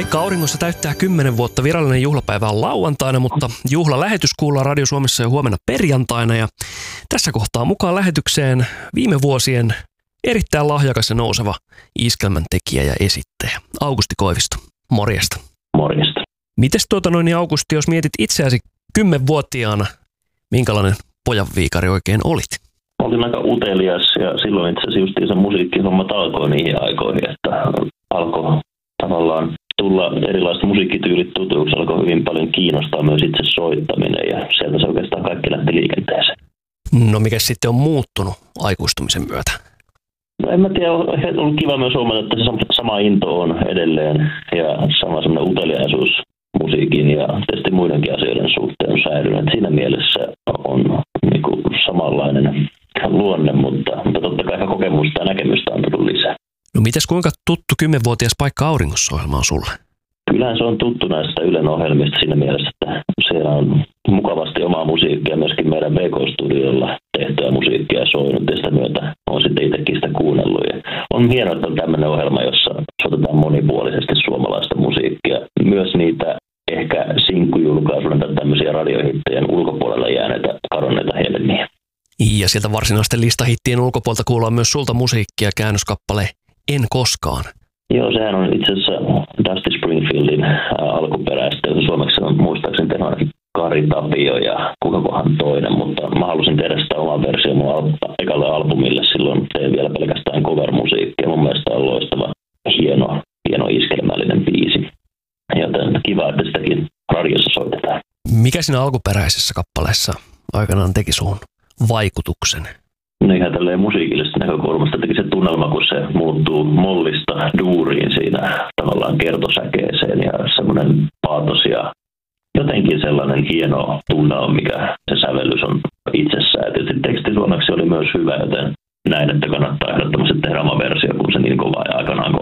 Paikka auringossa täyttää 10 vuotta. Virallinen juhlapäivä on lauantaina, mutta juhlalähetys kuullaan Radio Suomessa jo huomenna perjantaina. Ja tässä kohtaa mukaan lähetykseen viime vuosien erittäin lahjakas ja nouseva iskelmän tekijä ja esittäjä Aukusti Koivisto. Morjesta. Morjesta. Mites Aukusti, jos mietit itseäsi 10-vuotiaana, minkälainen pojanviikari oikein olit? Olin aika utelias ja silloin itse asiassa justiinsa musiikkihommat alkoi niihin aikoihin, että alkoi tavallaan tulla erilaiset musiikkityylit tutuiksi, alkoi hyvin paljon kiinnostaa myös itse soittaminen ja sieltä se oikeastaan kaikki lähti liikenteeseen. No mikä sitten on muuttunut aikuistumisen myötä? No en mä tiedä, on ollut kiva myös huomata, että se sama into on edelleen ja sama semmoinen uteliaisuus musiikin ja tietysti muidenkin asioiden suhteen on säilynyt. Siinä mielessä on niin kuin samanlainen luonne, mutta totta kai kokemusta ja näkemystä on tullut lisää. No mites kuinka tuttu 10-vuotias Paikka auringossa -ohjelma on sulle? Kyllähän se on tuttu näistä Ylen ohjelmista siinä mielessä, että siellä on mukavasti omaa musiikkia myöskin meidän VK-studiolla tehtyä musiikkia soinut ja sitä myötä on sitten itsekin sitä kuunnellut. Ja on hienoa, että on tämmöinen ohjelma, jossa soitetaan monipuolisesti suomalaista musiikkia. Myös niitä ehkä sinkkujulkaisuuden tai tämmöisiä radiohittien ulkopuolella jääneitä kadonneita helmiä. Ja sieltä varsinaisten listahittien ulkopuolelta kuullaan myös sulta musiikkia, käännöskappale En koskaan. Joo, sehän on itse asiassa Dusty Springfieldin alkuperäistä. Suomeksi on muistaakseni tehnyt ainakin Kari Tapio ja kukakohan toinen, mutta mä halusin tehdä sitä omaa versiota mun ekalle albumille. Silloin tein vielä pelkästään cover-musiikkia. Mun mielestä on loistava, hieno iskelmällinen biisi. Joten kiva, että sitäkin radiossa soitetaan. Mikä siinä alkuperäisessä kappaleessa aikanaan teki suhun vaikutuksen? No ihan tälleen musiikillisesta näkökulmasta teki se tunnelma, kun se muuttuu mollista duuriin siinä tavallaan kertosäkeeseen ja semmoinen paatos ja jotenkin sellainen hieno tunnelma, mikä se sävellys on itsessään. Ja tietysti teksti suomeksi oli myös hyvä, joten näin, että kannattaa ehdottomasti tehdä oma versio, kun se niin kova ja aikanaan